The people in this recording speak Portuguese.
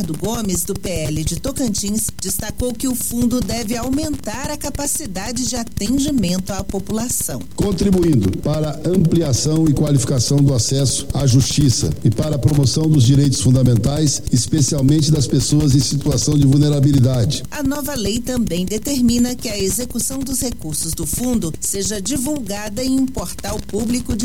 Gomes, do PL de Tocantins, destacou que o fundo deve aumentar a capacidade de atendimento à população. Contribuindo para a ampliação e qualificação do acesso à justiça e para a promoção dos direitos fundamentais, especialmente das pessoas em situação de vulnerabilidade. A nova lei também determina que a execução dos recursos do fundo seja divulgada em um portal público de